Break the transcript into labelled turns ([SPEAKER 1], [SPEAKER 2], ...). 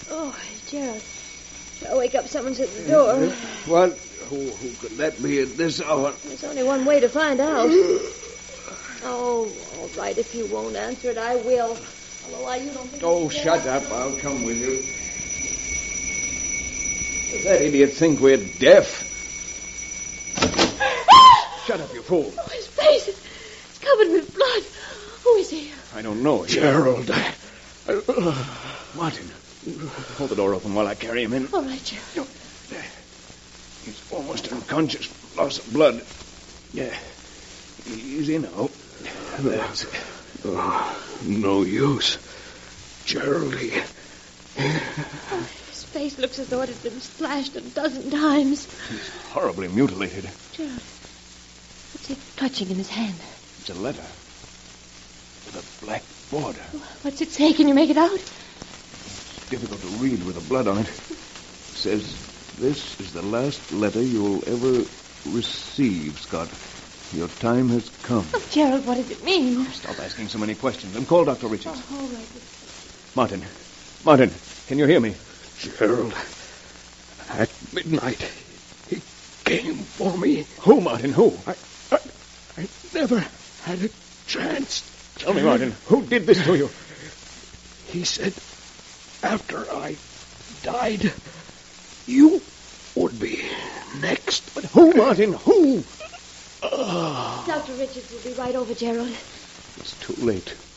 [SPEAKER 1] Oh, Gerald. I'll wake up. Someone's at the door.
[SPEAKER 2] What? Who could that be at this hour?
[SPEAKER 1] There's only one way to find out. Oh, all right. If you won't answer it, I will. Although you don't think...
[SPEAKER 2] Oh, shut up. I'll come with you. Does that idiot think we're deaf? Shut up, you fool.
[SPEAKER 1] Oh, his face. It's covered with blood. Who is he?
[SPEAKER 2] I don't know.
[SPEAKER 3] Gerald.
[SPEAKER 2] Martin, hold the door open while I carry him in.
[SPEAKER 1] All right, Gerald.
[SPEAKER 2] He's almost unconscious. Loss of blood. Yeah. Easy now. That's it.
[SPEAKER 3] No use. Geraldie.
[SPEAKER 1] His face looks as though it had been splashed a dozen times.
[SPEAKER 2] He's horribly mutilated.
[SPEAKER 1] Gerald, what's he clutching in his hand?
[SPEAKER 2] It's a letter. With a black border.
[SPEAKER 1] What's it say? Can you make it out?
[SPEAKER 2] It's difficult to read with the blood on it. It says, "This is the last letter you'll ever receive, Scott. Your time has come."
[SPEAKER 1] Oh, Gerald, what does it mean?
[SPEAKER 2] Stop asking so many questions and call Dr. Richards.
[SPEAKER 1] Oh, all right.
[SPEAKER 2] Martin, can you hear me?
[SPEAKER 3] Gerald. At midnight, he came for me.
[SPEAKER 2] Who, Martin, who?
[SPEAKER 3] I never had a chance.
[SPEAKER 2] Tell me, Martin, who did this to you?
[SPEAKER 3] He said after I died, you would be next.
[SPEAKER 2] But who, Martin, who?
[SPEAKER 1] Dr. Richards will be right over, Gerald.
[SPEAKER 2] It's too late.